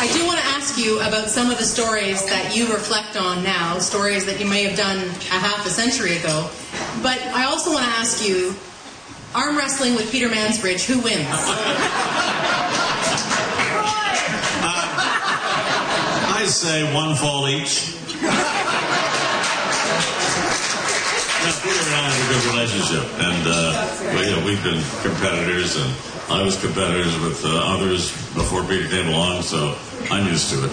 I do want to ask you about some of the stories that you reflect on now, stories that you may have done a half a century ago. But I also want to ask you, arm wrestling with Peter Mansbridge, who wins? I say one fall each. Peter and I have a good relationship, and we've been competitors, and I was competitors with others before Peter came along, so I'm used to it.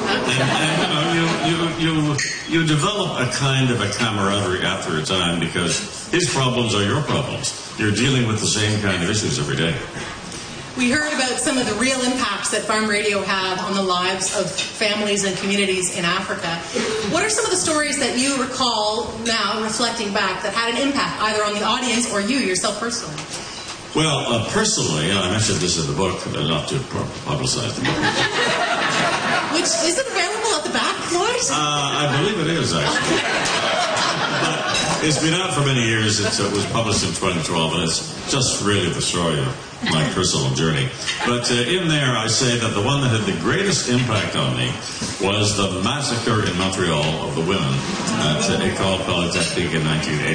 And you develop a kind of a camaraderie after a time because his problems are your problems. You're dealing with the same kind of issues every day. We heard about some of the real impacts that farm radio had on the lives of families and communities in Africa. What are some of the stories that you recall now, reflecting back, that had an impact either on the audience or you yourself personally? Well, personally, I mentioned this in the book, not to publicize the book. Which, is it available at the back, Lloyd? I believe it is, actually. But it's been out for many years. It was published in 2012, and it's just really the story of my personal journey. But in there, I say that the one that had the greatest impact on me was the massacre in Montreal of the women at École Polytechnique in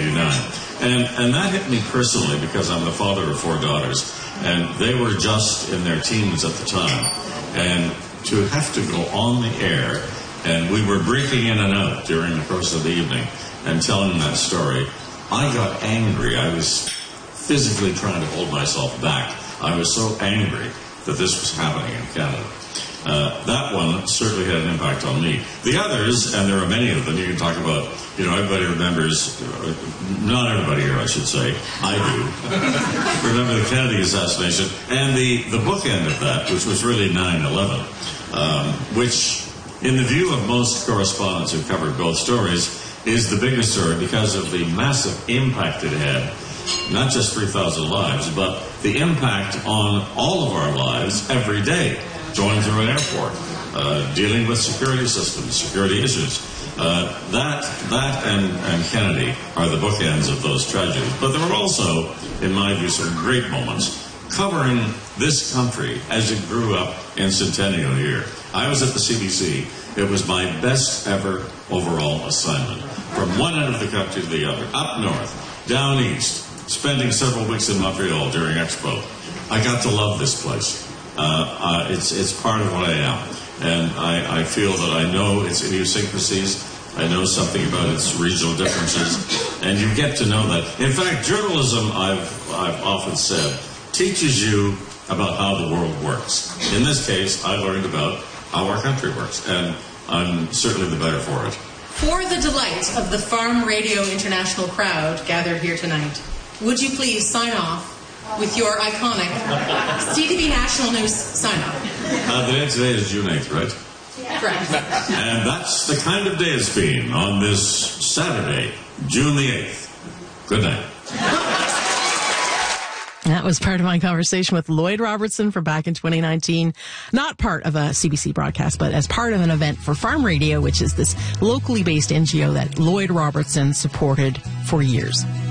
1989. And that hit me personally because I'm the father of 4 daughters, and they were just in their teens at the time. And to have to go on the air, and we were breaking in and out during the course of the evening and telling that story, I got angry. I was physically trying to hold myself back. I was so angry that this was happening in Canada. That one certainly had an impact on me. The others, and there are many of them, you can talk about, everybody remembers, not everybody here, I should say, I do, remember the Kennedy assassination, and the bookend of that, which was really 9/11, which, in the view of most correspondents who covered both stories, is the biggest story because of the massive impact it had. Not just 3,000 lives, but the impact on all of our lives every day. Going through an airport, dealing with security systems, security issues. That and Kennedy are the bookends of those tragedies. But there were also, in my view, some great moments covering this country as it grew up in Centennial Year. I was at the CBC. It was my best ever overall assignment. From one end of the country to the other, up north, down east, spending several weeks in Montreal during Expo. I got to love this place. It's part of what I am. And I feel that I know its idiosyncrasies. I know something about its regional differences. And you get to know that. In fact, journalism, I've often said, teaches you about how the world works. In this case, I learned about how our country works. And I'm certainly the better for it. For the delight of the Farm Radio International crowd gathered here tonight, would you please sign off with your iconic CTV National News sign-off? The day today is June 8th, right? Yeah. Correct. And that's the kind of day it's been on this Saturday, June the 8th. Good night. That was part of my conversation with Lloyd Robertson from back in 2019. Not part of a CBC broadcast, but as part of an event for Farm Radio, which is this locally based NGO that Lloyd Robertson supported for years.